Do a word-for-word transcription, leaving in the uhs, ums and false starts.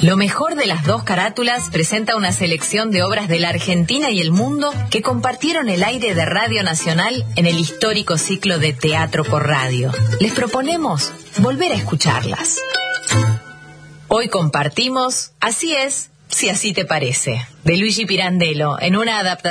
Lo mejor de las dos carátulas presenta una selección de obras de la Argentina y el mundo que compartieron el aire de Radio Nacional en el histórico ciclo de Teatro por Radio. Les proponemos volver a escucharlas. Hoy compartimos Así es, si así te parece, de Luigi Pirandello, en una adaptación